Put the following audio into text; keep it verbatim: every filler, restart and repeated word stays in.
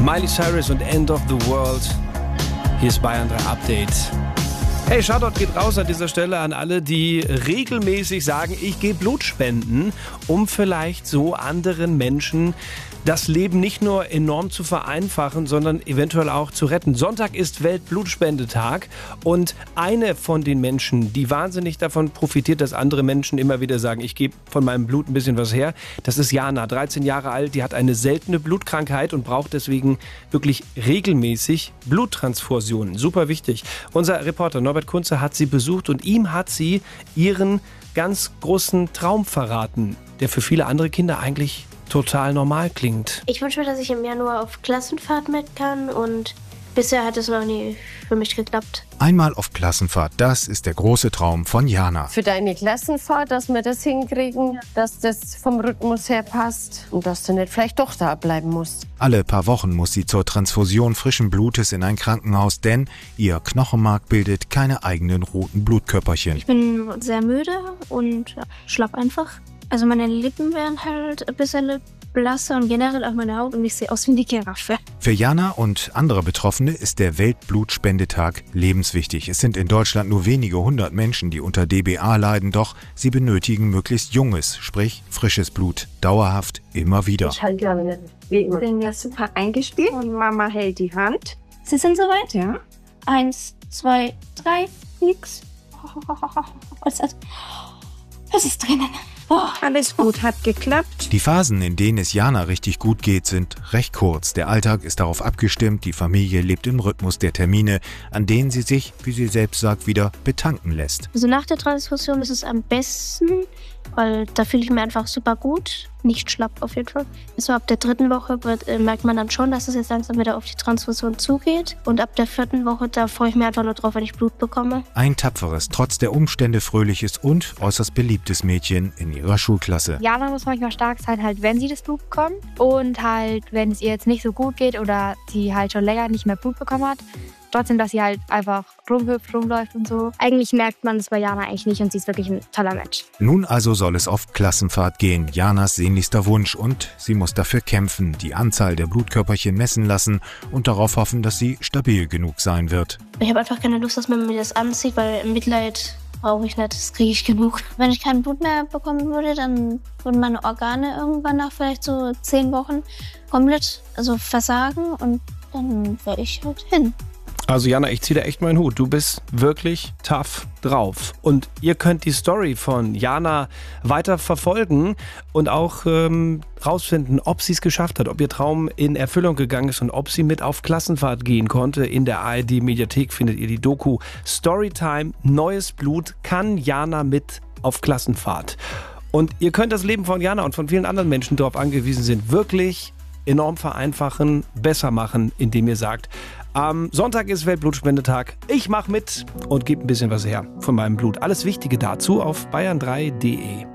Miley Cyrus und End of the World. Hier ist Bayern drei Update. Hey, Shoutout geht raus an dieser Stelle an alle, die regelmäßig sagen, ich gehe Blut spenden, um vielleicht so anderen Menschen das Leben nicht nur enorm zu vereinfachen, sondern eventuell auch zu retten. Sonntag ist Weltblutspendetag und eine von den Menschen, die wahnsinnig davon profitiert, dass andere Menschen immer wieder sagen, ich gebe von meinem Blut ein bisschen was her, das ist Jana, dreizehn Jahre alt, die hat eine seltene Blutkrankheit und braucht deswegen wirklich regelmäßig Bluttransfusionen. Super wichtig. Unser Reporter Norbert Kunze hat sie besucht und ihm hat sie ihren ganz großen Traum verraten, der für viele andere Kinder eigentlich total normal klingt. Ich wünsche mir, dass ich im Januar auf Klassenfahrt mit kann und bisher hat es noch nie für mich geklappt. Einmal auf Klassenfahrt, das ist der große Traum von Jana. Für deine Klassenfahrt, dass wir das hinkriegen, dass das vom Rhythmus her passt und dass du nicht vielleicht doch da bleiben musst. Alle paar Wochen muss sie zur Transfusion frischen Blutes in ein Krankenhaus, denn ihr Knochenmark bildet keine eigenen roten Blutkörperchen. Ich bin sehr müde und schlapp einfach. Also meine Lippen werden halt ein bisschen blasser und generell auch meine Haut und ich sehe aus wie eine Giraffe. Für Jana und andere Betroffene ist der Weltblutspendetag lebenswichtig. Es sind in Deutschland nur wenige hundert Menschen, die unter D B A leiden, doch sie benötigen möglichst junges, sprich frisches Blut, dauerhaft, immer wieder. Ich halte gerne wie immer. Ich bin ja super eingespielt und Mama hält die Hand. Sie sind soweit? Ja. Eins, zwei, drei, nix. Was ist, was ist drinnen? Oh. Alles gut, hat geklappt. Die Phasen, in denen es Jana richtig gut geht, sind recht kurz. Der Alltag ist darauf abgestimmt, die Familie lebt im Rhythmus der Termine, an denen sie sich, wie sie selbst sagt, wieder betanken lässt. Also nach der Transfusion ist es am besten, weil da fühle ich mich einfach super gut. Nicht schlapp auf jeden Fall. So ab der dritten Woche wird, äh, merkt man dann schon, dass es jetzt langsam wieder auf die Transfusion zugeht. Und ab der vierten Woche, da freue ich mich einfach nur drauf, wenn ich Blut bekomme. Ein tapferes, trotz der Umstände fröhliches und äußerst beliebtes Mädchen in ihrer Schulklasse. Jana muss manchmal stark sein, halt wenn sie das Blut bekommt. Und halt, wenn es ihr jetzt nicht so gut geht oder sie halt schon länger nicht mehr Blut bekommen hat. Trotzdem, dass sie halt einfach rumhüpft, rumläuft und so. Eigentlich merkt man es bei Jana eigentlich nicht und sie ist wirklich ein toller Mensch. Nun also soll es auf Klassenfahrt gehen. Janas sehnlichster Wunsch und sie muss dafür kämpfen, die Anzahl der Blutkörperchen messen lassen und darauf hoffen, dass sie stabil genug sein wird. Ich habe einfach keine Lust, dass man mir das anzieht, weil Mitleid brauche ich nicht, das kriege ich genug. Wenn ich kein Blut mehr bekommen würde, dann würden meine Organe irgendwann nach vielleicht so zehn Wochen komplett also versagen und dann wäre ich halt hin. Also Jana, ich ziehe da echt meinen Hut. Du bist wirklich tough drauf. Und ihr könnt die Story von Jana weiter verfolgen und auch ähm, rausfinden, ob sie es geschafft hat, ob ihr Traum in Erfüllung gegangen ist und ob sie mit auf Klassenfahrt gehen konnte. In der A R D-Mediathek findet ihr die Doku Storytime, Neues Blut, kann Jana mit auf Klassenfahrt. Und ihr könnt das Leben von Jana und von vielen anderen Menschen, die darauf angewiesen sind, wirklich enorm vereinfachen, besser machen, indem ihr sagt, am Sonntag ist Weltblutspendetag. Ich mache mit und gebe ein bisschen was her von meinem Blut. Alles Wichtige dazu auf bayern drei punkt de.